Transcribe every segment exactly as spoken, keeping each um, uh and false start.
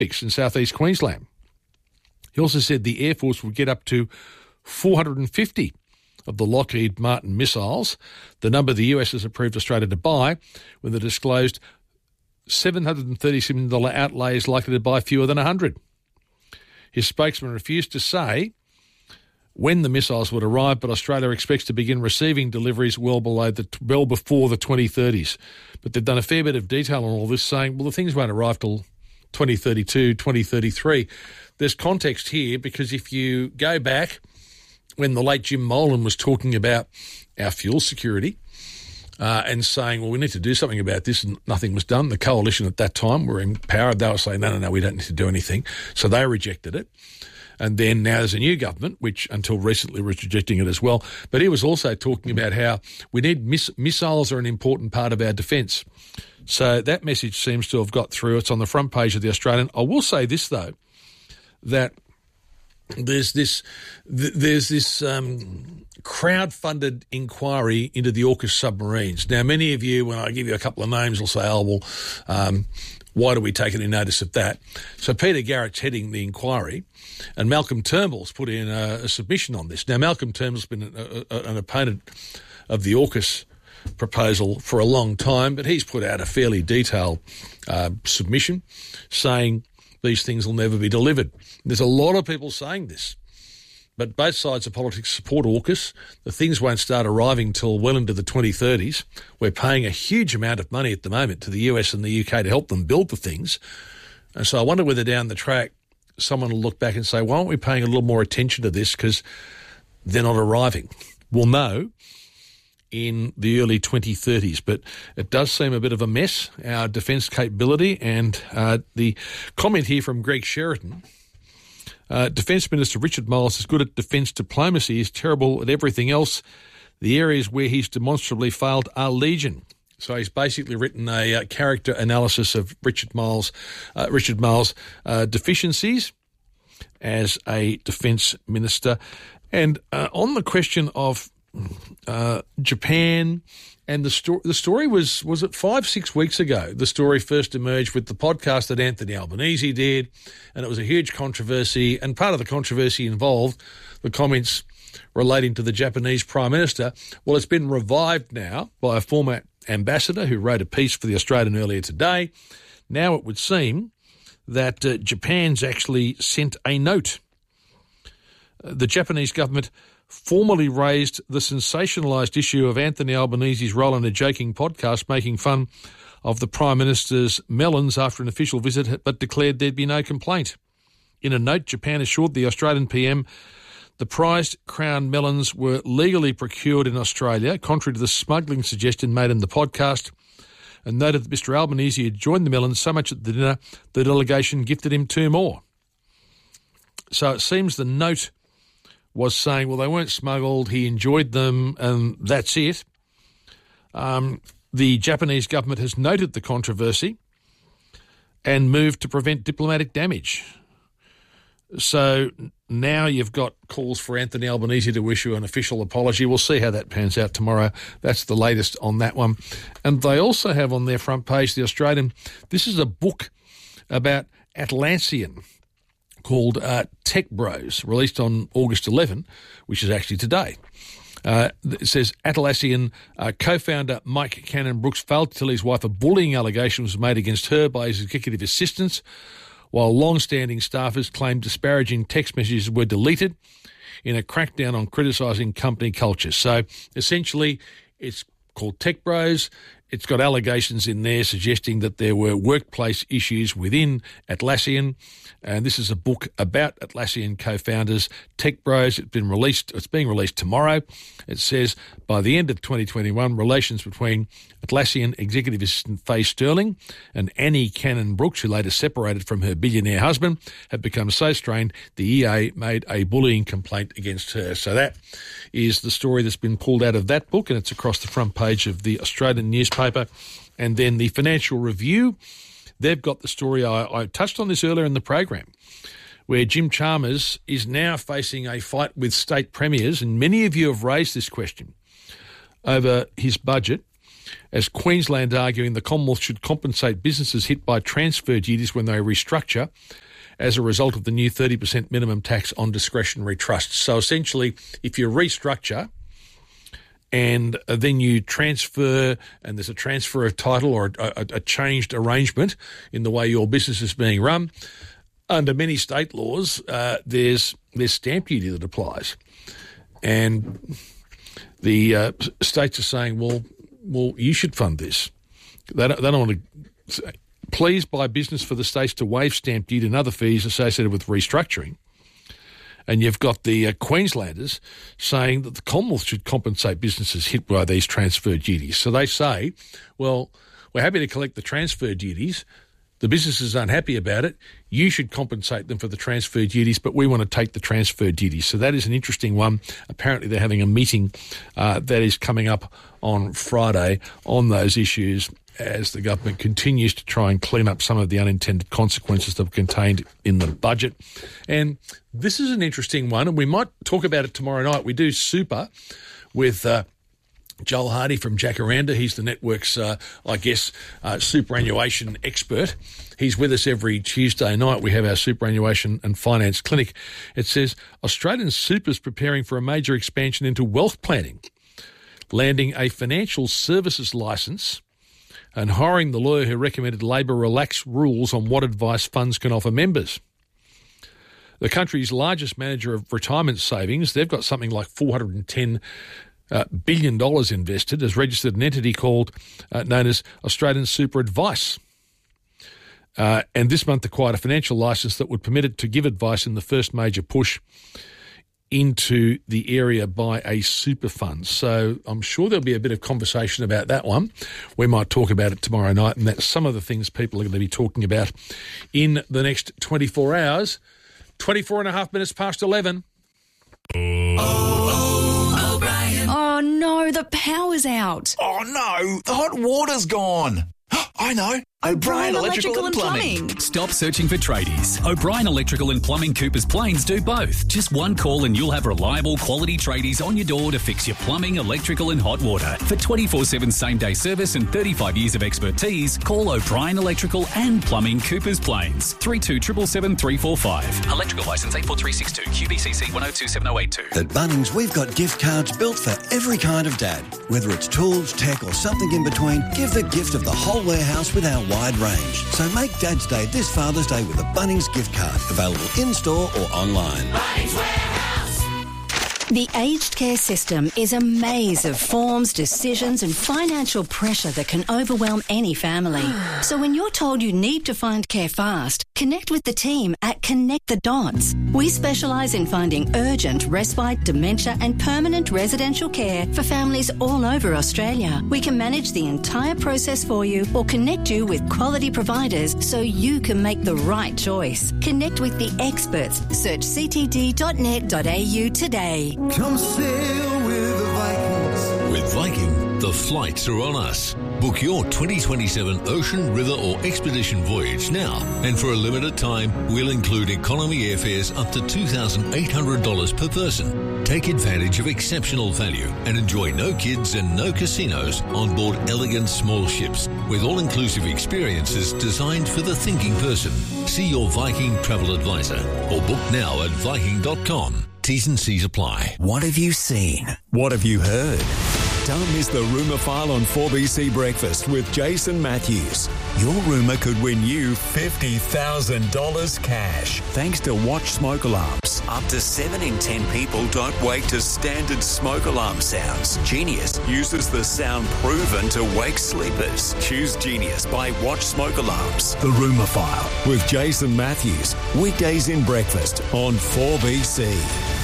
in southeast Queensland. He also said the Air Force would get up to four hundred fifty of the Lockheed Martin missiles, the number the U S has approved Australia to buy, when the disclosed seven hundred thirty-six million dollars outlay is likely to buy fewer than one hundred. His spokesman refused to say when the missiles would arrive, but Australia expects to begin receiving deliveries well below the well before the twenty thirties. But they've done a fair bit of detail on all this, saying, well, the things won't arrive till twenty thirty-two, twenty thirty-three. There's context here, because if you go back when the late Jim Molan was talking about our fuel security uh, and saying, well, we need to do something about this, and nothing was done. The coalition at that time were in power. They were saying, no, no, no, we don't need to do anything. So they rejected it. And then now there's a new government, which until recently was rejecting it as well. But he was also talking about how we need miss- missiles are an important part of our defence. So that message seems to have got through. It's on the front page of The Australian. I will say this, though, that there's this th- there's this um, crowd-funded inquiry into the AUKUS submarines. Now, many of you, when I give you a couple of names, will say, oh, well, um, why do we take any notice of that? So Peter Garrett's heading the inquiry, and Malcolm Turnbull's put in a, a submission on this. Now, Malcolm Turnbull's been a, a, an opponent of the AUKUS proposal for a long time, but he's put out a fairly detailed uh, submission saying these things will never be delivered. There's a lot of people saying this, but both sides of politics support AUKUS. The things won't start arriving till well into the twenty thirties. We're paying a huge amount of money at the moment to the U S and the U K to help them build the things. And so I wonder whether down the track someone will look back and say, why aren't we paying a little more attention to this, because they're not arriving? We'll know in the early twenty thirties, but it does seem a bit of a mess, our defence capability. And uh, the comment here from Greg Sheridan, uh, Defence Minister Richard Marles is good at defence diplomacy, is terrible at everything else. The areas where he's demonstrably failed are legion. So he's basically written a uh, character analysis of Richard Marles, uh, Richard Marles' uh, deficiencies as a defence minister. And uh, on the question of Uh, Japan, and the story. The story was was it five six weeks ago. The story first emerged with the podcast that Anthony Albanese did, and it was a huge controversy. And part of the controversy involved the comments relating to the Japanese Prime Minister. Well, it's been revived now by a former ambassador who wrote a piece for the Australian earlier today. Now it would seem that uh, Japan's actually sent a note. Uh, the Japanese government formally raised the sensationalised issue of Anthony Albanese's role in a joking podcast making fun of the Prime Minister's melons after an official visit, but declared there'd be no complaint. In a note, Japan assured the Australian P M the prized crown melons were legally procured in Australia, contrary to the smuggling suggestion made in the podcast, and noted that Mister Albanese had joined the melons so much at the dinner the delegation gifted him two more. So it seems the note was saying, well, they weren't smuggled, he enjoyed them, and that's it. Um, the Japanese government has noted the controversy and moved to prevent diplomatic damage. So now you've got calls for Anthony Albanese to issue an official apology. We'll see how that pans out tomorrow. That's the latest on that one. And they also have on their front page, The Australian, this is a book about Atlassian, called uh, Tech Bros, released on August eleventh, which is actually today. Uh, it says Atlassian uh, co-founder Mike Cannon-Brookes failed to tell his wife a bullying allegation was made against her by his executive assistants, while long-standing staffers claimed disparaging text messages were deleted in a crackdown on criticising company culture. So essentially it's called Tech Bros. It's got allegations in there suggesting that there were workplace issues within Atlassian, and this is a book about Atlassian co-founders, Tech Bros. It's been released. It's being released tomorrow. It says by the end of twenty twenty-one, relations between Atlassian executive assistant Faye Sterling and Annie Cannon-Brookes, who later separated from her billionaire husband, have become so strained the E A made a bullying complaint against her. So that is the story that's been pulled out of that book, and it's across the front page of the Australian newspaper. And then the Financial Review, they've got the story, I, I touched on this earlier in the program, where Jim Chalmers is now facing a fight with state premiers, and many of you have raised this question over his budget. as Queensland arguing the Commonwealth should compensate businesses hit by transfer duties when they restructure as a result of the new thirty percent minimum tax on discretionary trusts. So essentially, if you restructure and then you transfer, and there's a transfer of title or a, a, a changed arrangement in the way your business is being run, under many state laws, uh, there's there's stamp duty that applies. And the uh, states are saying, well, well, you should fund this. They don't, they don't want to say, please buy business for the states to waive stamp duty and other fees associated with restructuring. And you've got the uh, Queenslanders saying that the Commonwealth should compensate businesses hit by these transfer duties. So they say, well, we're happy to collect the transfer duties. The businesses aren't happy about it. You should compensate them for the transfer duties, but we want to take the transfer duties. So that is an interesting one. Apparently they're having a meeting uh, that is coming up on Friday on those issues as the government continues to try and clean up some of the unintended consequences that are contained in the budget. And this is an interesting one, and we might talk about it tomorrow night. We do super with Uh, Joel Hardy from Jacaranda. He's the network's, uh, I guess, uh, superannuation expert. He's with us every Tuesday night. We have our superannuation and finance clinic. It says, Australian Super's preparing for a major expansion into wealth planning, landing a financial services licence and hiring the lawyer who recommended Labor relax rules on what advice funds can offer members. The country's largest manager of retirement savings, they've got something like four hundred ten Uh, billion dollars invested, has registered an entity called uh, known as Australian Super Advice. Uh, and this month acquired a financial licence that would permit it to give advice in the first major push into the area by a super fund. So I'm sure there'll be a bit of conversation about that one. We might talk about it tomorrow night, and that's some of the things people are going to be talking about in the next twenty-four hours. twenty-four and a half minutes past eleven. Oh, no, the power's out. Oh, no, the hot water's gone. I know. O'Brien Electrical, Electrical and Plumbing. Plumbing. Stop searching for tradies. O'Brien Electrical and Plumbing Coopers Plains do both. Just one call and you'll have reliable quality tradies on your door to fix your plumbing, electrical and hot water. For twenty-four seven same-day service and thirty-five years of expertise, call O'Brien Electrical and Plumbing Coopers Plains. three two seven seven three four five. Electrical licence eight four three six two, Q B C C one oh two seven oh eight two. At Bunnings, we've got gift cards built for every kind of dad. Whether it's tools, tech or something in between, give the gift of the whole warehouse with our wide range. So make Dad's Day this Father's Day with a Bunnings gift card, available in-store or online. Bunnings Warehouse. The aged care system is a maze of forms, decisions and financial pressure that can overwhelm any family. So when you're told you need to find care fast, connect with the team at Connect the Dots. We specialise in finding urgent, respite, dementia and permanent residential care for families all over Australia. We can manage the entire process for you or connect you with quality providers so you can make the right choice. Connect with the experts. Search c t d dot net dot a u today. Come sail with the Vikings. With Viking, the flights are on us. Book your twenty twenty-seven ocean, river or expedition voyage now. And for a limited time, we'll include economy airfares up to two thousand eight hundred dollars per person. Take advantage of exceptional value and enjoy no kids and no casinos on board elegant small ships with all-inclusive experiences designed for the thinking person. See your Viking travel advisor or book now at viking dot com. T's and C's apply. What have you seen? What have you heard? Don't miss the Rumour File on four B C Breakfast with Jason Matthews. Your rumour could win you fifty thousand dollars cash thanks to Watch Smoke Alarms. Up to seven in ten people don't wake to standard smoke alarm sounds. Genius uses the sound proven to wake sleepers. Choose Genius by Watch Smoke Alarms. The Rumour File with Jason Matthews. Weekdays in breakfast on four B C.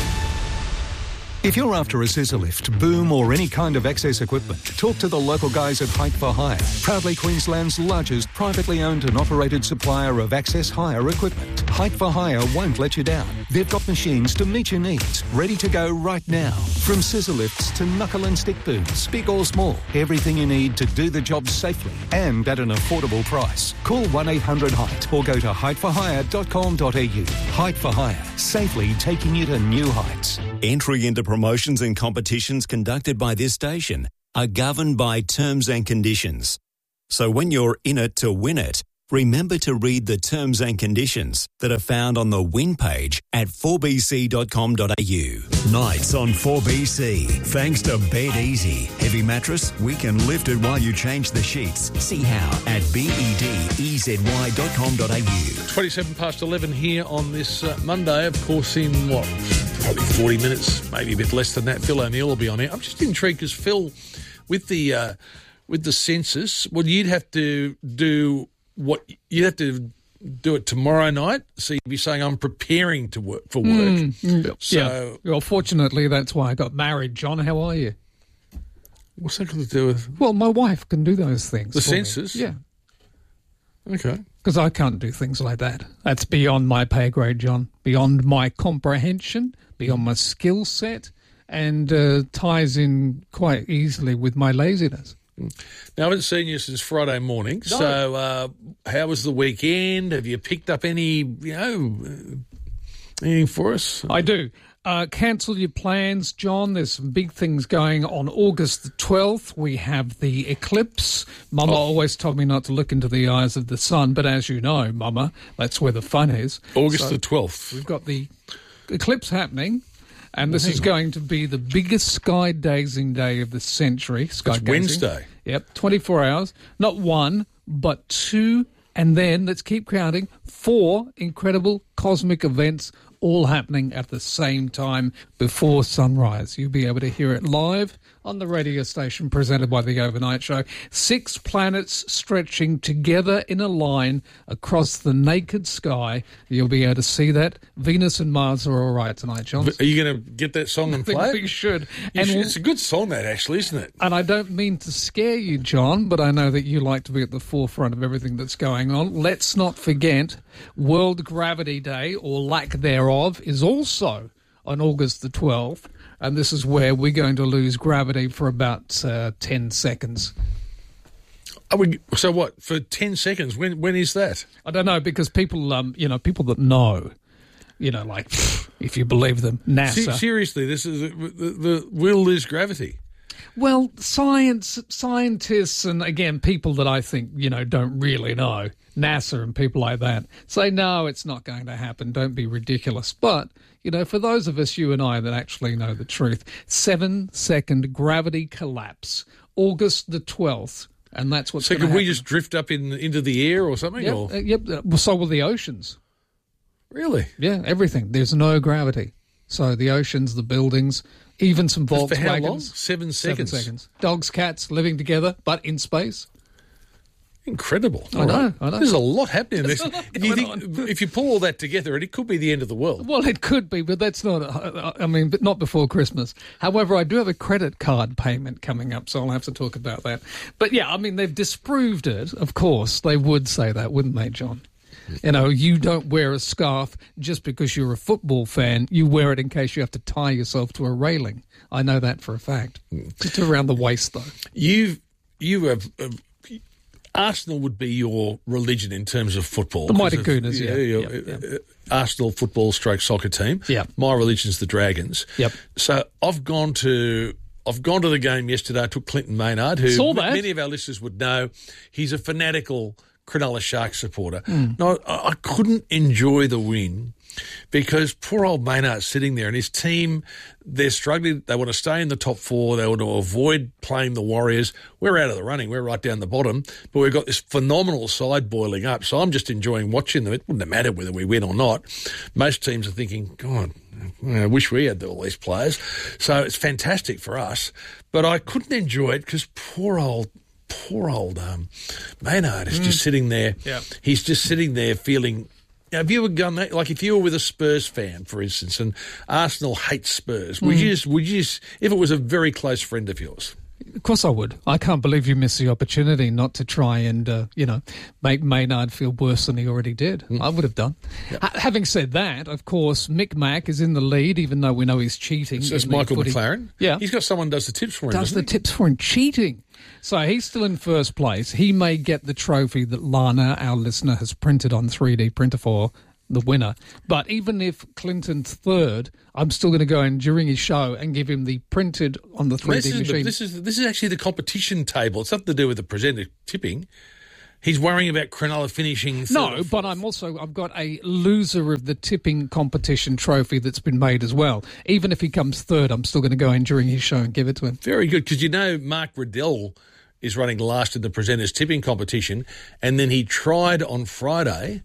If you're after a scissor lift, boom or any kind of access equipment, talk to the local guys at Height for Hire, proudly Queensland's largest privately owned and operated supplier of access hire equipment. Height for Hire won't let you down. They've got machines to meet your needs, ready to go right now. From scissor lifts to knuckle and stick booms, big or small, everything you need to do the job safely and at an affordable price. Call one eight hundred height or go to height for hire dot com dot a u. Height for Hire, safely taking you to new heights. Entry into promotions and competitions conducted by this station are governed by terms and conditions. So when you're in it to win it, remember to read the terms and conditions that are found on the win page at four b c dot com dot a u. Nights on four B C. Thanks to Bed Easy. Heavy mattress, we can lift it while you change the sheets. See how at bed-easy dot com dot a u. twenty-seven past eleven here on this uh, Monday. Of course, in what, probably forty minutes, maybe a bit less than that, Phil O'Neill will be on here. I'm just intrigued because, Phil, with the, uh, with the census, well, you'd have to do... What you have to do it tomorrow night, so you'd be saying I'm preparing to work for work. Mm, so, yeah. Well, fortunately, that's why I got married. John, how are you? What's that got to do with? Well, my wife can do those things. The census, me. Yeah. Okay. Because I can't do things like that. That's beyond my pay grade, John. Beyond my comprehension, beyond my skill set, and uh, ties in quite easily with my laziness. Now, I haven't seen you since Friday morning, No. so uh, how was the weekend? Have you picked up any, you know, anything for us? I do. Uh, cancel your plans, John. There's some big things going on August the twelfth. We have the eclipse. Mama Oh. always told me not to look into the eyes of the sun, but as you know, Mama, that's where the fun is. August So the twelfth. We've got the eclipse happening. And this is going to be the biggest sky gazing day of the century. Sky It's gazing. Wednesday. Yep, twenty-four hours. Not one, but two, and then, let's keep counting, four incredible cosmic events all happening at the same time before sunrise. You'll be able to hear it live on the radio station presented by The Overnight Show. Six planets stretching together in a line across the naked sky. You'll be able to see that. Venus and Mars are all right tonight, John. Are you going to get that song and I think play we it? should. You And should. It's a good song, that, actually, isn't it? And I don't mean to scare you, John, but I know that you like to be at the forefront of everything that's going on. Let's not forget World Gravity Day, or lack thereof, is also on August the twelfth, and this is where we're going to lose gravity for about uh, ten seconds. Are we, so what, for ten seconds? When When is that? I don't know, because people, um, you know, people that know, you know, like, if you believe them, NASA. Se- seriously, this is the, the, the we'll lose gravity. Well, science, scientists, and again, people that I think, you know, don't really know, NASA and people like that, say, no, it's not going to happen. Don't be ridiculous. But, you know, for those of us, you and I, that actually know the truth, seven-second gravity collapse, August the twelfth, and that's what's So going to could happen. we just drift up in into the air or something? Yep, Or? uh, yep. Uh, well, so will the oceans. Really? Yeah, everything. There's no gravity. So the oceans, the buildings, even some Volkswagens. For how long? Seven seconds. Seven seconds. Dogs, cats living together, but in space. Incredible. I know, I know. There's a lot happening. There's There's, a lot you going think, if you pull all that together, it could be the end of the world. Well, it could be, but that's not, uh, I mean, but not before Christmas. However, I do have a credit card payment coming up, so I'll have to talk about that. But yeah, I mean, they've disproved it. Of course, they would say that, wouldn't they, John? You know, you don't wear a scarf just because you're a football fan. You wear it in case you have to tie yourself to a railing. I know that for a fact. Just around the waist, though. You've, you have... Uh, Arsenal would be your religion in terms of football. The Mighty Because of- Gooners, yeah. your, Yep, yep. uh, Arsenal football stroke soccer team. Yeah. My religion's the Dragons. Yep. So I've gone to I've gone to the game yesterday. I took Clinton Maynard, who Saw m- that. many of our listeners would know. He's a fanatical Cronulla Sharks supporter. Mm. No, I, I couldn't enjoy the win because poor old Maynard's sitting there and his team, they're struggling. They want to stay in the top four. They want to avoid playing the Warriors. We're out of the running. We're right down the bottom. But we've got this phenomenal side boiling up. So I'm just enjoying watching them. It wouldn't matter whether we win or not. Most teams are thinking, God, I wish we had all these players. So it's fantastic for us. But I couldn't enjoy it because poor old Poor old um, Maynard is mm. just sitting there. Yeah. He's just sitting there feeling... Have you ever done that? Like if you were with a Spurs fan, for instance, and Arsenal hates Spurs, would Mm. you just, would you just, if it was a very close friend of yours? Of course I would. I can't believe you missed the opportunity not to try and, uh, you know, make Maynard feel worse than he already did. Mm. I would have done. Yep. H- having said that, of course, Mick Mack is in the lead, even though we know he's cheating. So it's Michael McLaren? Yeah. He's got someone who does the tips for him, Does the he? tips for him, cheating. So he's still in first place. He may get the trophy that Lana, our listener, has printed on three D printer for the winner. But even if Clinton's third, I'm still going to go in during his show and give him the printed on the three D this is, machine. This is this is actually the competition table. It's nothing to do with the presenter tipping. He's worrying about Cronulla finishing third. No, but I'm also, I've got a loser of the tipping competition trophy that's been made as well. Even if he comes third, I'm still going to go in during his show and give it to him. Very good, because you know Mark Riddell is running last in the presenters tipping competition, and then he tried on Friday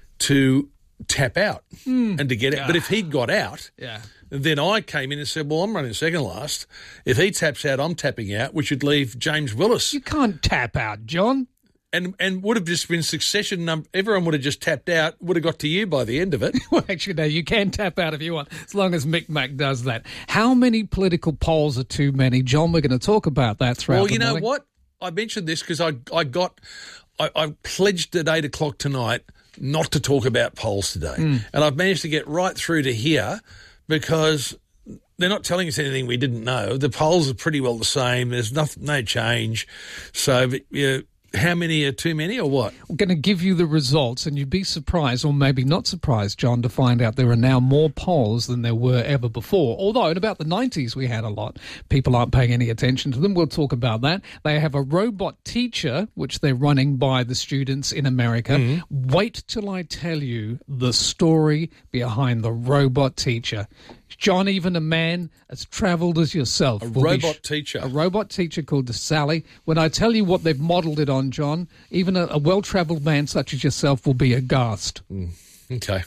to tap out mm. and to get it. Ah. But if he'd got out, yeah. then I came in and said, well, I'm running second last. If he taps out, I'm tapping out, which would leave James Willis. You can't tap out, John. And and would have just been succession number. Everyone would have just tapped out, would have got to you by the end of it. Well, actually, no, you can tap out if you want, as long as Mick Mac does that. How many political polls are too many? John, we're going to talk about that throughout Well, the you know morning. what? I mentioned this because I, I got, I, I pledged at eight o'clock tonight not to talk about polls today. Mm. And I've managed to get right through to here because they're not telling us anything we didn't know. The polls are pretty well the same. There's nothing, no change. So, you know, how many are too many or what? We're going to give you the results, and you'd be surprised, or maybe not surprised, John, to find out there are now more polls than there were ever before. Although in about the nineties we had a lot. People aren't paying any attention to them. We'll talk about that. They have a robot teacher, which they're running by the students in America. Mm-hmm. Wait till I tell you the story behind the robot teacher. John, even a man as travelled as yourself. A robot sh- teacher. A robot teacher called Sally. When I tell you what they've modelled it on, John, even a, a well-travelled man such as yourself will be aghast. Mm, okay.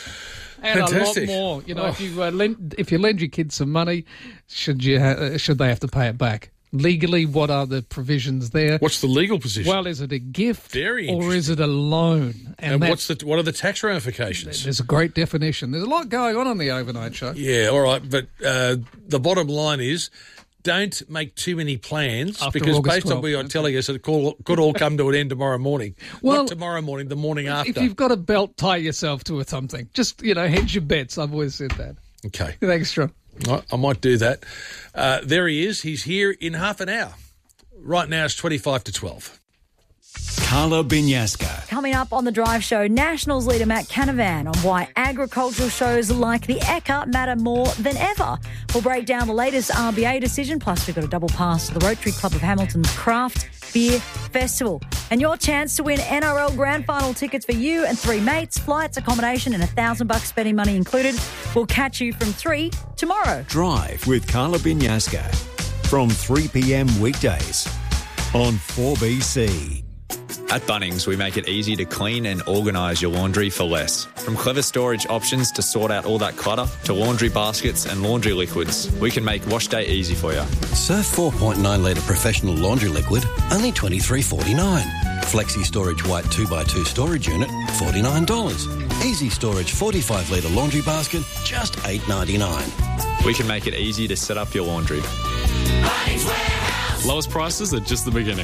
And Fantastic. a lot more. You know, oh. if you uh, lend, if you lend your kids some money, should you ha- uh, should they have to pay it back? Legally, what are the provisions there? What's the legal position? Well, is it a gift Very or is it a loan? And, and what's the what are the tax ramifications? There's a great definition. There's a lot going on on the overnight show. Yeah, all right. But uh, the bottom line is, don't make too many plans After because August based on what you're telling us, it could, could all come to an end tomorrow morning. Well, not tomorrow morning, the morning after. If you've got a belt, tie yourself to it something. Just, you know, hedge your bets. I've always said that. Okay. Thanks, John. I, I might do that. Uh, there he is. He's here in half an hour. Right now it's twenty-five to twelve. Carla Binyasca. Coming up on The Drive Show, Nationals leader Matt Canavan on why agricultural shows like the E C A matter more than ever. We'll break down the latest R B A decision, plus we've got a double pass to the Rotary Club of Hamilton's Craft Beer Festival. And your chance to win N R L Grand Final tickets for you and three mates, flights, accommodation and a thousand bucks spending money included. We'll catch you from three tomorrow. Drive with Carla Binyasca from three p.m. weekdays on four B C. At Bunnings, we make it easy to clean and organise your laundry for less. From clever storage options to sort out all that clutter, to laundry baskets and laundry liquids, we can make wash day easy for you. Surf four point nine litre professional laundry liquid, only twenty-three forty-nine. Flexi Storage White two by two storage unit, forty-nine dollars. Easy Storage forty-five litre laundry basket, just eight ninety-nine. We can make it easy to set up your laundry. Bunnings Warehouse. Lowest prices are just the beginning.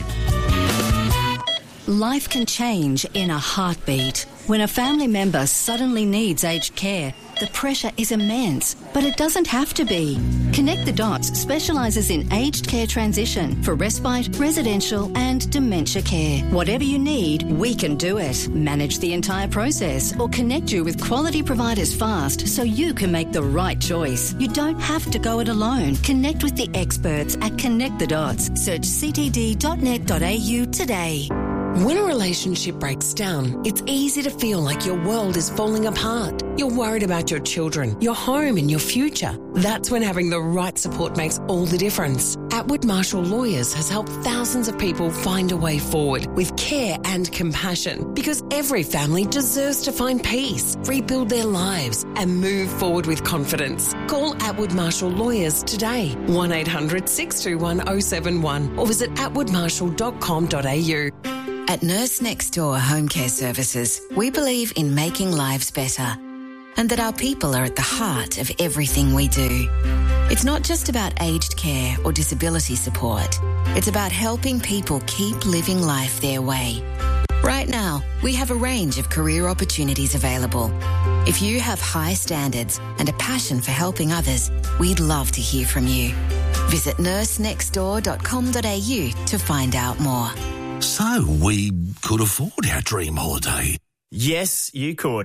Life can change in a heartbeat. When a family member suddenly needs aged care, the pressure is immense, but it doesn't have to be. Connect the Dots specialises in aged care transition for respite, residential and dementia care. Whatever you need, we can do it. Manage the entire process or connect you with quality providers fast so you can make the right choice. You don't have to go it alone. Connect with the experts at Connect the Dots. Search c t d dot net dot a u today. When a relationship breaks down, it's easy to feel like your world is falling apart. You're worried about your children, your home and your future. That's when having the right support makes all the difference. Atwood Marshall Lawyers has helped thousands of people find a way forward with care and compassion, because every family deserves to find peace, rebuild their lives and move forward with confidence. Call Atwood Marshall Lawyers today, one eight hundred six two one oh seven one, or visit atwood marshall dot com dot a u. At Nurse Next Door Home Care Services, we believe in making lives better and that our people are at the heart of everything we do. It's not just about aged care or disability support. It's about helping people keep living life their way. Right now, we have a range of career opportunities available. If you have high standards and a passion for helping others, we'd love to hear from you. Visit nurse next door dot com dot a u to find out more. So we could afford our dream holiday. Yes, you could.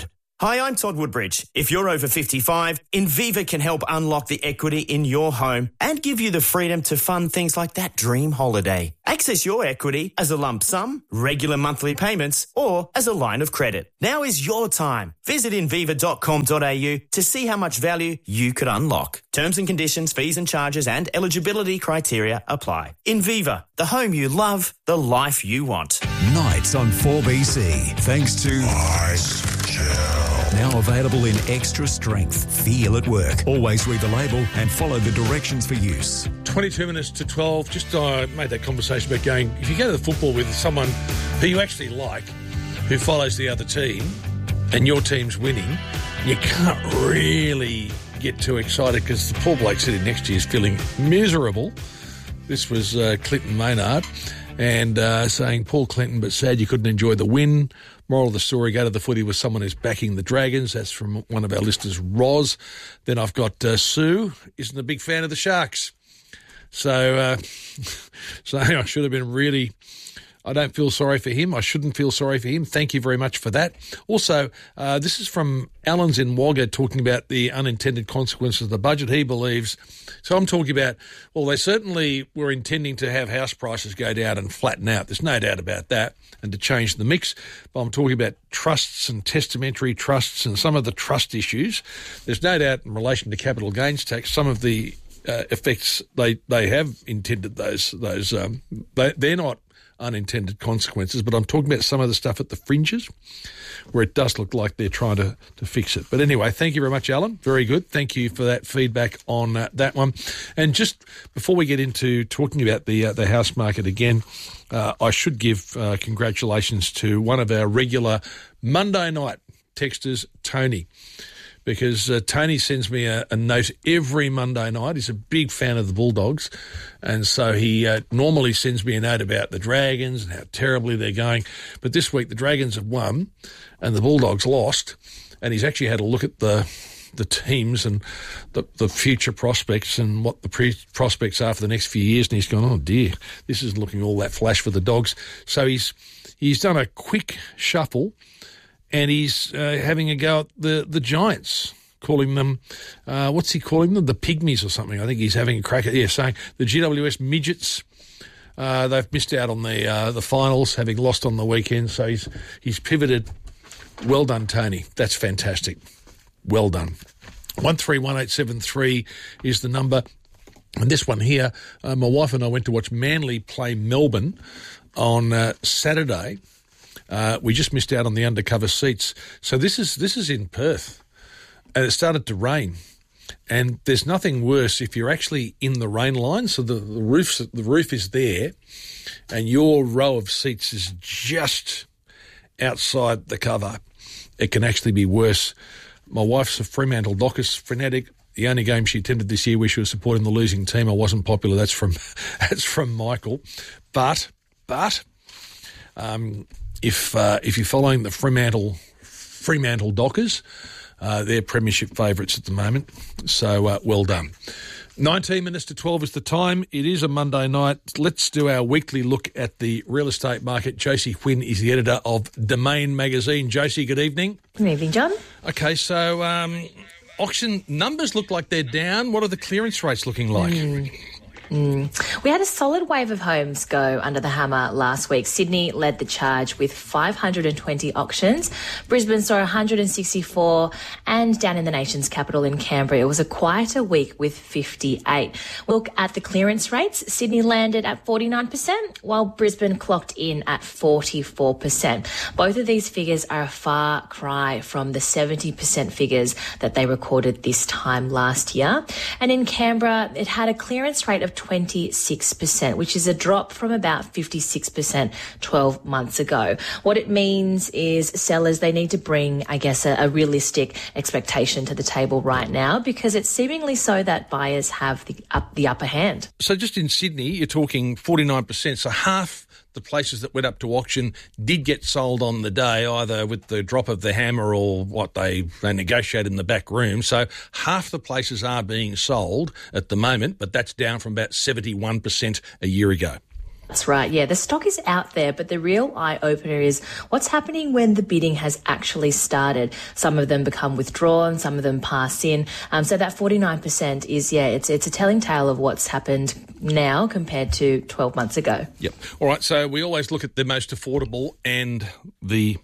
Hi, I'm Todd Woodbridge. If you're over fifty-five, Inviva can help unlock the equity in your home and give you the freedom to fund things like that dream holiday. Access your equity as a lump sum, regular monthly payments, or as a line of credit. Now is your time. Visit inviva dot com dot a u to see how much value you could unlock. Terms and conditions, fees and charges and eligibility criteria apply. Inviva, the home you love, the life you want. Nights on four B C, thanks to Ice Gel. Now available in extra strength. Feel at work. Always read the label and follow the directions for use. twenty-two minutes to twelve. Just uh, made that conversation about going, if you go to the football with someone who you actually like, who follows the other team, and your team's winning, you can't really get too excited because the poor bloke sitting next to you is feeling miserable. This was uh, Clinton Maynard and uh, saying, Paul Clinton, but sad you couldn't enjoy the win. Moral of the story, go to the footy with someone who's backing the Dragons. That's from one of our listeners, Roz. Then I've got uh, Sue, isn't a big fan of the Sharks. So, uh, so I should have been really... I don't feel sorry for him. I shouldn't feel sorry for him. Thank you very much for that. Also, uh, this is from Alan's in Wagga talking about the unintended consequences of the budget. He believes, so I'm talking about, well, they certainly were intending to have house prices go down and flatten out. There's no doubt about that, and to change the mix. But I'm talking about trusts and testamentary trusts and some of the trust issues. There's no doubt in relation to capital gains tax, some of the uh, effects they, they have intended those, those um, they, they're not unintended consequences, but I'm talking about some of the stuff at the fringes where it does look like they're trying to, to fix it. But anyway, thank you very much, Alan. Very good. Thank you for that feedback on uh, that one. And just before we get into talking about the uh, the house market again, uh, I should give uh, congratulations to one of our regular Monday night texters, Tony, because uh, Tony sends me a, a note every Monday night. He's a big fan of the Bulldogs, and so he uh, normally sends me a note about the Dragons and how terribly they're going. But this week the Dragons have won and the Bulldogs lost, and he's actually had a look at the the teams and the, the future prospects and what the pre- prospects are for the next few years, and he's gone, oh dear, this isn't looking all that flash for the Dogs. So he's he's done a quick shuffle, and he's uh, having a go at the, the Giants, calling them, uh, what's he calling them? The Pygmies or something. I think he's having a crack at, yeah, saying the G W S Midgets. Uh, they've missed out on the uh, the finals, having lost on the weekend. So he's he's pivoted. Well done, Tony. That's fantastic. Well done. one three one eight seven three is the number. And this one here, uh, my wife and I went to watch Manly play Melbourne on uh, Saturday. Uh, we just missed out on the undercover seats. So this is this is in Perth, and it started to rain. And there's nothing worse if you're actually in the rain line. So the, the roof the roof is there, and your row of seats is just outside the cover. It can actually be worse. My wife's a Fremantle Dockers fanatic. The only game she attended this year where she was supporting the losing team, I wasn't popular. That's from that's from Michael. But but um, if uh, if you're following the Fremantle Fremantle Dockers, uh, they're premiership favourites at the moment. So uh, well done. nineteen minutes to twelve is the time. It is a Monday night. Let's do our weekly look at the real estate market. Josie Quinn is the editor of Domain magazine. Josie, good evening. Good evening, John. Okay, so um, auction numbers look like they're down. What are the clearance rates looking like? Mm. Mm. We had a solid wave of homes go under the hammer last week. Sydney led the charge with five hundred twenty auctions. Brisbane saw one hundred sixty-four, and down in the nation's capital in Canberra, it was a quieter week with fifty-eight. Look at the clearance rates. Sydney landed at forty-nine percent, while Brisbane clocked in at forty-four percent. Both of these figures are a far cry from the seventy percent figures that they recorded this time last year. And in Canberra, it had a clearance rate of twenty-six percent, which is a drop from about fifty-six percent twelve months ago. What it means is sellers, they need to bring, I guess, a, a realistic expectation to the table right now, because it's seemingly so that buyers have the, up, the upper hand. So just in Sydney, you're talking forty-nine percent, so half the places that went up to auction did get sold on the day, either with the drop of the hammer or what they, they negotiated in the back room. So half the places are being sold at the moment, but that's down from about seventy-one percent a year ago. That's right. Yeah, the stock is out there, but the real eye-opener is what's happening when the bidding has actually started. Some of them become withdrawn, some of them pass in. Um, so that forty-nine percent is, yeah, it's it's a telling tale of what's happened now compared to twelve months ago. Yep. All right, so we always look at the most affordable and the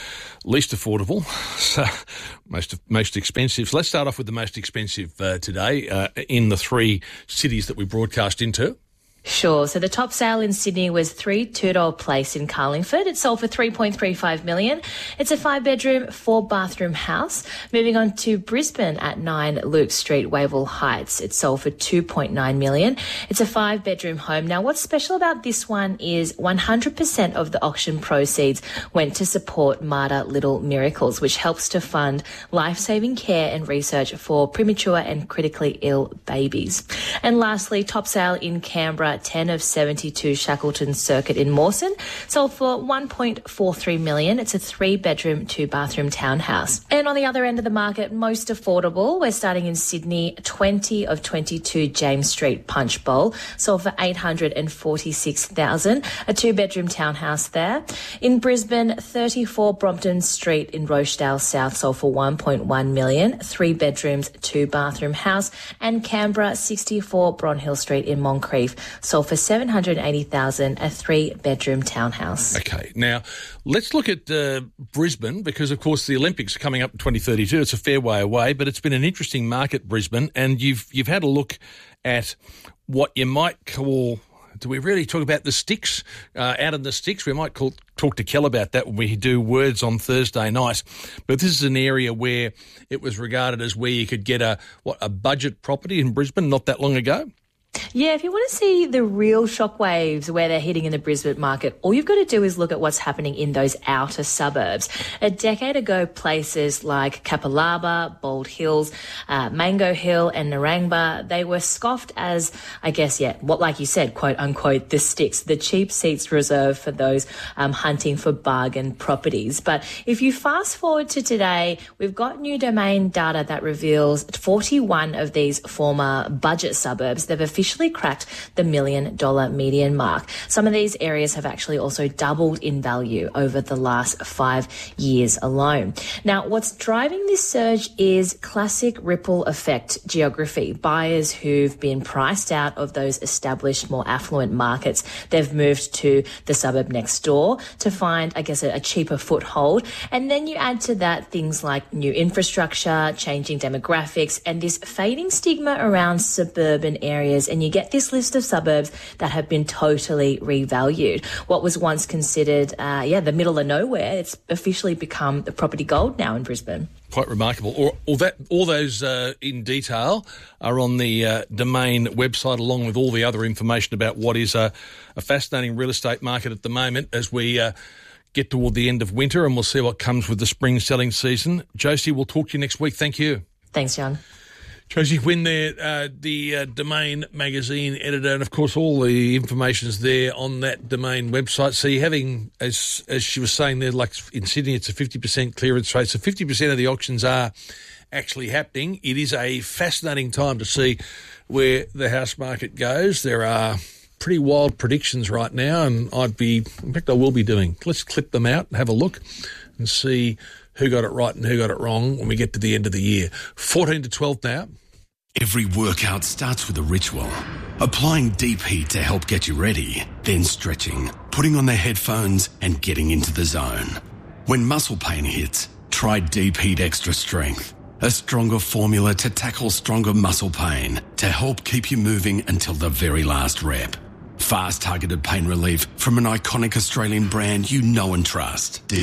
least affordable, so most most expensive. So let's start off with the most expensive uh, today uh, in the three cities that we broadcast into. Sure. So the top sale in Sydney was three Tudor Place in Carlingford. It sold for three point three five million dollars. It's a five-bedroom, four-bathroom house. Moving on to Brisbane at nine Luke Street, Wavell Heights. It sold for two point nine million dollars. It's a five-bedroom home. Now, what's special about this one is one hundred percent of the auction proceeds went to support Mater Little Miracles, which helps to fund life-saving care and research for premature and critically ill babies. And lastly, top sale in Canberra, ten of seventy-two Shackleton Circuit in Mawson, sold for one point four three million dollars. It's a three-bedroom, two-bathroom townhouse. And on the other end of the market, most affordable, we're starting in Sydney, twenty of twenty-two James Street Punch Bowl, sold for eight hundred forty-six thousand dollars, a two-bedroom townhouse there. In Brisbane, thirty-four Brompton Street in Rochdale South, sold for one point one million dollars, three bedrooms, two-bathroom house. And Canberra, sixty-four Bronhill Street in Moncrief, sold for seven hundred eighty thousand dollars, a three-bedroom townhouse. Okay, now let's look at uh, Brisbane, because, of course, the Olympics are coming up in twenty thirty-two. It's a fair way away, but it's been an interesting market, Brisbane, and you've you've had a look at what you might call... Do we really talk about the sticks, uh, out in the sticks? We might call, talk to Kel about that when we do Words on Thursday night. But this is an area where it was regarded as where you could get a what a budget property in Brisbane not that long ago. Yeah, if you want to see the real shockwaves where they're hitting in the Brisbane market, all you've got to do is look at what's happening in those outer suburbs. A decade ago, places like Kapalaba, Bald Hills, uh, Mango Hill and Narangba, they were scoffed as, I guess, yeah, what, like you said, quote unquote, the sticks, the cheap seats reserved for those um, hunting for bargain properties. But if you fast forward to today, we've got new domain data that reveals forty-one of these former budget suburbs, they've officially cracked the million dollar median mark. Some of these areas have actually also doubled in value over the last five years alone. Now, what's driving this surge is classic ripple effect geography. Buyers who've been priced out of those established, more affluent markets, they've moved to the suburb next door to find, I guess, a, a cheaper foothold. And then you add to that things like new infrastructure, changing demographics, and this fading stigma around suburban areas. And you get this list of suburbs that have been totally revalued. What was once considered, uh, yeah, the middle of nowhere, it's officially become the property gold now in Brisbane. Quite remarkable. All, all that, all those uh, in detail are on the uh, Domain website, along with all the other information about what is a, a fascinating real estate market at the moment as we uh, get toward the end of winter, and we'll see what comes with the spring selling season. Josie, we'll talk to you next week. Thank you. Thanks, John. Josie Wynn there, uh, the uh, Domain magazine editor, and of course all the information is there on that Domain website. So you're having, as as she was saying there, like in Sydney, it's a fifty percent clearance rate. So fifty percent of the auctions are actually happening. It is a fascinating time to see where the house market goes. There are pretty wild predictions right now, and I'd be, in fact, I will be doing. Let's clip them out and have a look and see who got it right and who got it wrong when we get to the end of the year. fourteen to twelve now. Every workout starts with a ritual. Applying deep heat to help get you ready, then stretching, putting on the headphones and getting into the zone. When muscle pain hits, try Deep Heat Extra Strength, a stronger formula to tackle stronger muscle pain to help keep you moving until the very last rep. Fast targeted pain relief from an iconic Australian brand you know and trust. Deep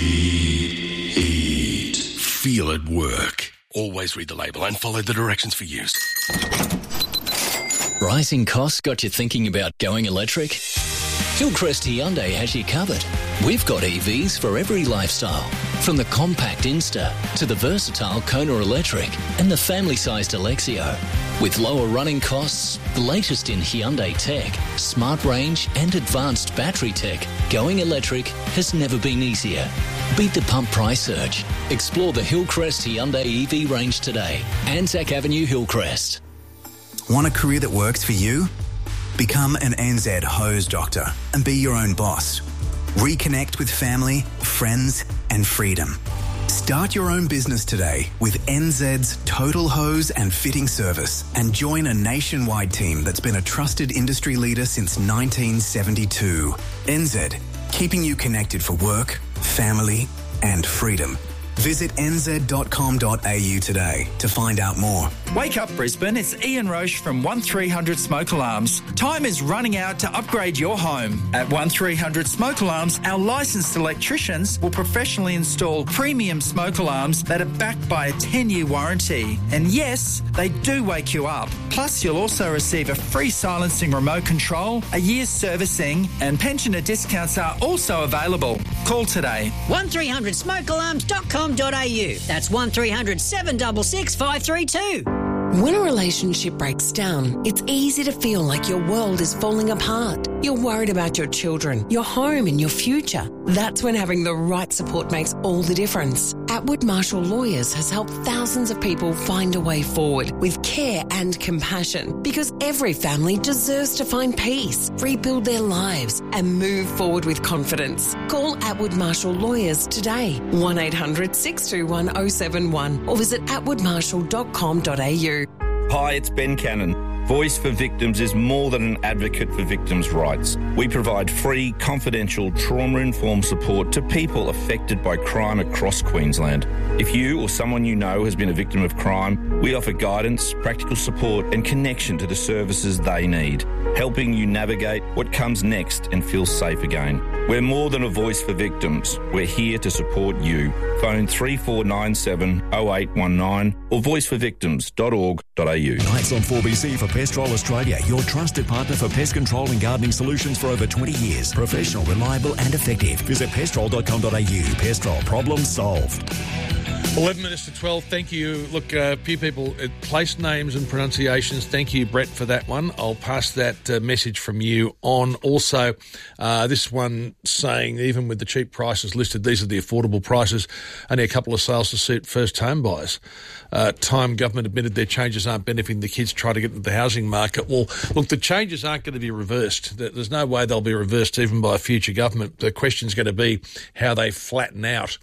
Heat. Feel it work. Always read the label and follow the directions for use. Rising costs got you thinking about going electric? Hillcrest Hyundai has you covered. We've got E Vs for every lifestyle, from the compact Insta to the versatile Kona Electric and the family-sized Alexio. With lower running costs, the latest in Hyundai tech, smart range and advanced battery tech, going electric has never been easier. Beat the pump price surge. Explore the Hillcrest Hyundai E V range today. Anzac Avenue, Hillcrest. Want a career that works for you? Become an N Z hose doctor and be your own boss. Reconnect with family, friends and freedom. Start your own business today with N Z's Total Hose and Fitting Service and join a nationwide team that's been a trusted industry leader since nineteen seventy-two. N Z, keeping you connected for work, family and freedom. Visit n z dot com dot a u today to find out more. Wake up Brisbane, it's Ian Roche from one three hundred Smoke Alarms. Time is running out to upgrade your home. At one three hundred Smoke Alarms, our licensed electricians will professionally install premium smoke alarms that are backed by a ten-year warranty. And yes, they do wake you up. Plus, you'll also receive a free silencing remote control, a year's servicing, and pensioner discounts are also available. Call today. one three hundred smoke alarms dot com dot a u. That's one three hundred seven six six five three two. When a relationship breaks down, it's easy to feel like your world is falling apart. You're worried about your children, your home and your future. That's when having the right support makes all the difference. Atwood Marshall Lawyers has helped thousands of people find a way forward with care and compassion, because every family deserves to find peace, rebuild their lives and move forward with confidence. Call Atwood Marshall Lawyers today, one eight hundred six two one oh seven one, or visit atwood marshall dot com dot a u. Hi, it's Ben Cannon. Voice for Victims is more than an advocate for victims' rights. We provide free, confidential, trauma-informed support to people affected by crime across Queensland. If you or someone you know has been a victim of crime, we offer guidance, practical support and connection to the services they need, helping you navigate what comes next and feel safe again. We're more than a voice for victims. We're here to support you. Phone three four nine seven oh eight one nine or voice for victims dot org dot a u. Nights on four B C for Pestrol Australia, your trusted partner for pest control and gardening solutions for over twenty years. Professional, reliable and effective. Visit pestrol dot com dot a u. Pestrol, problem solved. eleven minutes to twelve. Thank you. Look, a uh, few people, uh, place names and pronunciations. Thank you, Brett, for that one. I'll pass that uh, message from you on. Also, uh, this one saying, even with the cheap prices listed, these are the affordable prices. Only a couple of sales to suit first home buyers. Uh, time government admitted their changes aren't benefiting the kids trying to get into the housing market. Well, look, the changes aren't going to be reversed. There's no way they'll be reversed even by a future government. The question's going to be how they flatten out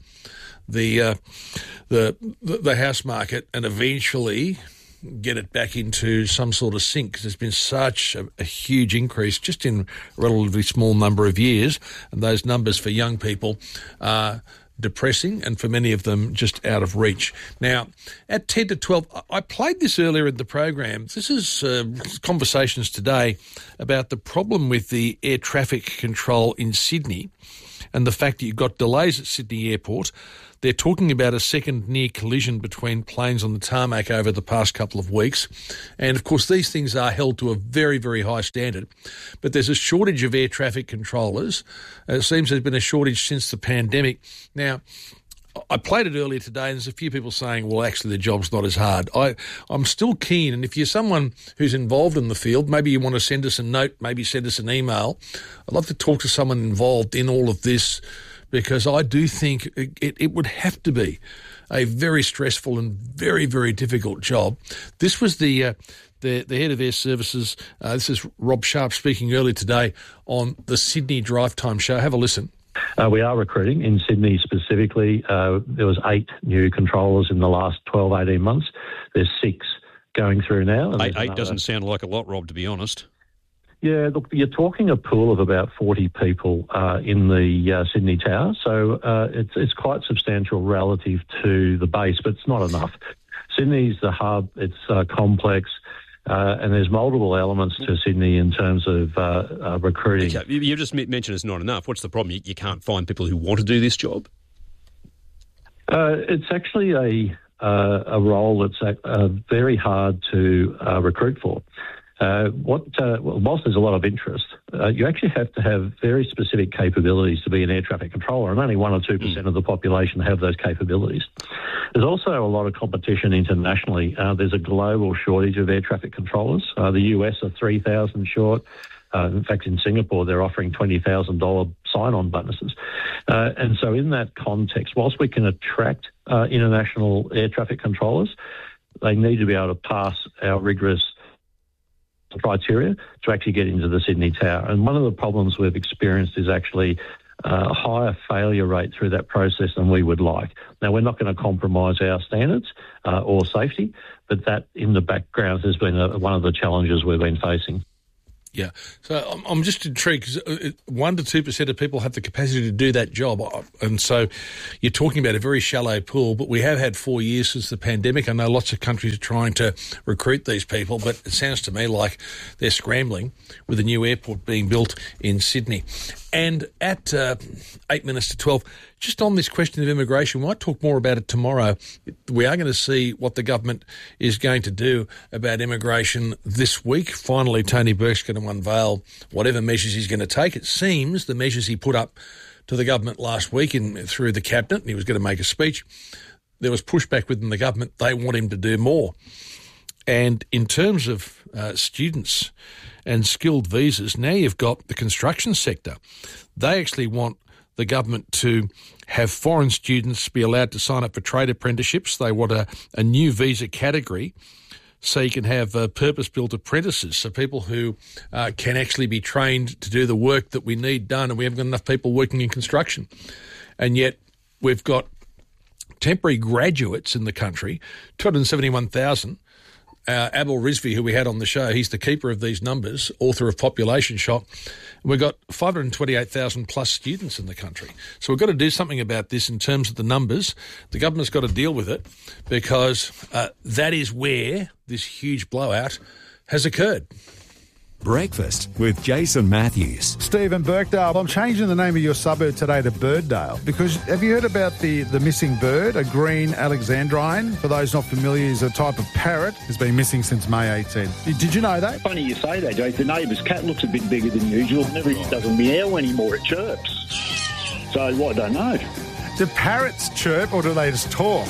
the uh, the the house market and eventually get it back into some sort of sync. There's been such a, a huge increase just in a relatively small number of years, and those numbers for young people are depressing, and for many of them just out of reach. Now, at ten to twelve, I played this earlier in the program. This is uh, conversations today about the problem with the air traffic control in Sydney and the fact that you've got delays at Sydney Airport. They're talking about a second near collision between planes on the tarmac over the past couple of weeks. And, of course, these things are held to a very, very high standard. But there's a shortage of air traffic controllers. It seems there's been a shortage since the pandemic. Now, I played it earlier today, and there's a few people saying, well, actually, the job's not as hard. I, I'm still keen, and if you're someone who's involved in the field, maybe you want to send us a note, maybe send us an email. I'd love to talk to someone involved in all of this, because I do think it, it, it would have to be a very stressful and very, very difficult job. This was the uh, the, the head of Air Services. Uh, this is Rob Sharp speaking earlier today on the Sydney Drive Time Show. Have a listen. Uh, we are recruiting in Sydney specifically. Uh, there was eight new controllers in the last twelve, eighteen months. There's six going through now. And eight eight doesn't sound like a lot, Rob, to be honest. Yeah, look, you're talking a pool of about forty people uh, in the uh, Sydney Tower, so uh, it's it's quite substantial relative to the base, but it's not enough. Sydney's the hub, it's uh, complex, uh, and there's multiple elements to Sydney in terms of uh, uh, recruiting. Okay. You just mentioned it's not enough. What's the problem? You, you can't find people who want to do this job? Uh, it's actually a, uh, a role that's uh, very hard to uh, recruit for. Uh, what, uh, whilst there's a lot of interest, uh, you actually have to have very specific capabilities to be an air traffic controller, and only one or two percent of the population have those capabilities. There's also a lot of competition internationally. Uh, there's a global shortage of air traffic controllers. Uh, the U S are three thousand short. Uh, in fact, in Singapore, they're offering twenty thousand dollars sign-on bonuses. Uh, and so in that context, whilst we can attract uh, international air traffic controllers, they need to be able to pass our rigorous criteria to actually get into the Sydney Tower. And one of the problems we've experienced is actually uh, a higher failure rate through that process than we would like. Now, we're not going to compromise our standards uh, or safety, but that in the background has been a, one of the challenges we've been facing. Yeah. So I'm, I'm just intrigued because one to two percent of people have the capacity to do that job. And so you're talking about a very shallow pool, but we have had four years since the pandemic. I know lots of countries are trying to recruit these people, but it sounds to me like they're scrambling with a new airport being built in Sydney. And at uh, eight minutes to twelve, just on this question of immigration, we might talk more about it tomorrow. We are going to see what the government is going to do about immigration this week. Finally, Tony Burke's going to unveil whatever measures he's going to take. It seems the measures he put up to the government last week in, through the cabinet, and he was going to make a speech, there was pushback within the government. They want him to do more. And in terms of uh, students and skilled visas, now you've got the construction sector. They actually want the government to have foreign students be allowed to sign up for trade apprenticeships. They want a, a new visa category so you can have uh, purpose-built apprentices, so people who uh, can actually be trained to do the work that we need done, and we haven't got enough people working in construction. And yet we've got temporary graduates in the country, two hundred seventy-one thousand. Uh, Abel Rizvi, who we had on the show, he's the keeper of these numbers, author of Population Shock. We've got five hundred twenty-eight thousand plus students in the country. So we've got to do something about this in terms of the numbers. The government's got to deal with it because uh, that is where this huge blowout has occurred. Breakfast with Jason Matthews. Stephen Birkdale, I'm changing the name of your suburb today to Birddale because have you heard about the, the missing bird, a green alexandrine? For those not familiar, is a type of parrot has been missing since May eighteenth. Did you know that? Funny you say that, Jason. The neighbour's cat looks a bit bigger than usual. Never oh. doesn't meow anymore, it chirps. So, what, I don't know. Do parrots chirp or do they just talk?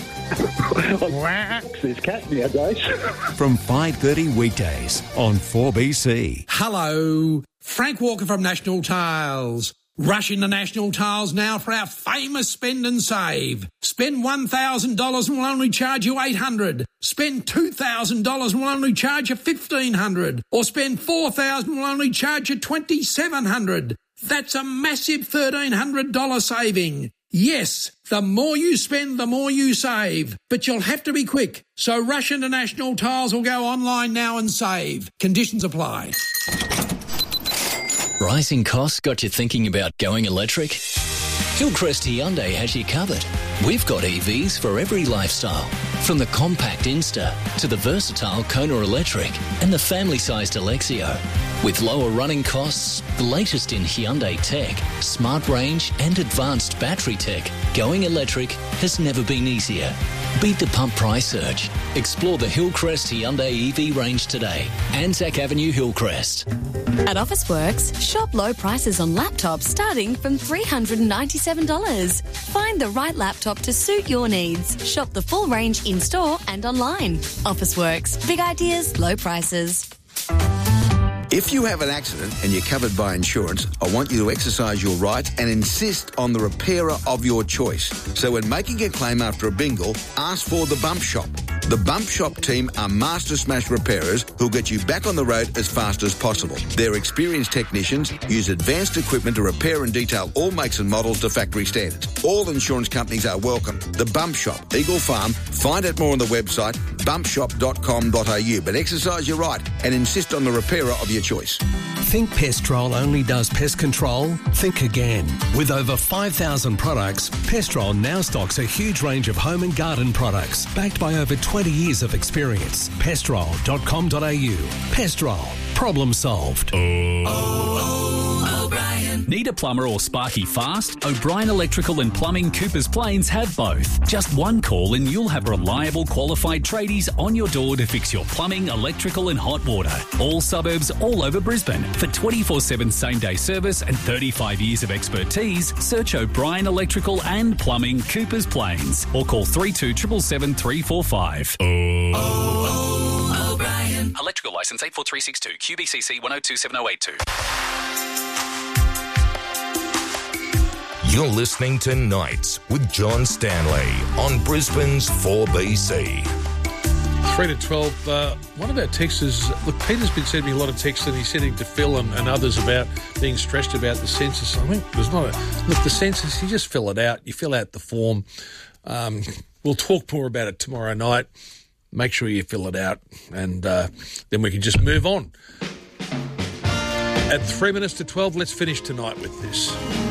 There's cat nowadays. From five thirty weekdays on four B C. Hello, Frank Walker from National Tiles. Rush into National Tiles now for our famous spend and save. Spend one thousand dollars and we'll only charge you eight hundred dollars. Spend two thousand dollars and we'll only charge you fifteen hundred dollars. Or spend four thousand dollars and we'll only charge you twenty-seven hundred dollars. That's a massive thirteen hundred dollars saving. Yes, the more you spend, the more you save. But you'll have to be quick. So rush into National Tiles or go online now and save. Conditions apply. Rising costs got you thinking about going electric? Hillcrest Hyundai has you covered. We've got E Vs for every lifestyle. From the compact Insta to the versatile Kona Electric and the family-sized Alexio. With lower running costs, the latest in Hyundai tech, smart range and advanced battery tech, going electric has never been easier. Beat the pump price surge. Explore the Hillcrest Hyundai E V range today. Anzac Avenue, Hillcrest. At Officeworks, shop low prices on laptops starting from three hundred ninety-seven dollars. Find the right laptop to suit your needs. Shop the full range in-store and online. Officeworks. Big ideas, low prices. If you have an accident and you're covered by insurance, I want you to exercise your right and insist on the repairer of your choice. So when making a claim after a bingle, ask for the Bump Shop. The Bump Shop team are master smash repairers who'll get you back on the road as fast as possible. Their experienced technicians use advanced equipment to repair and detail all makes and models to factory standards. All insurance companies are welcome. The Bump Shop, Eagle Farm. Find out more on the website bump shop dot com dot a u. But exercise your right and insist on the repairer of your choice. Think Pestrol only does pest control? Think again. With over five thousand products, Pestrol now stocks a huge range of home and garden products backed by over twenty years of experience. pestrol dot com dot a u. Pestrol. Problem solved. Oh, oh, O'Brien. Need a plumber or sparky fast? O'Brien Electrical and Plumbing Coopers Plains have both. Just one call and you'll have reliable, qualified tradies on your door to fix your plumbing, electrical and hot water. All suburbs all over Brisbane. For twenty-four seven same-day service and thirty-five years of expertise, search O'Brien Electrical and Plumbing Coopers Plains or call three two seven seven three four five. Oh, oh, O'Brien. Electrical licence eight four three six two, Q B C C one oh two seven oh eight two. You're listening to Nights with John Stanley on Brisbane's four B C. three to twelve, uh, one of our texters, look, Peter's been sending me a lot of texts and he's sending to Phil and, and others about being stressed about the census. I think there's not a, look, the census, you just fill it out. You fill out the form. Um, we'll talk more about it tomorrow night. Make sure you fill it out and uh, then we can just move on. At three minutes to twelve, let's finish tonight with this.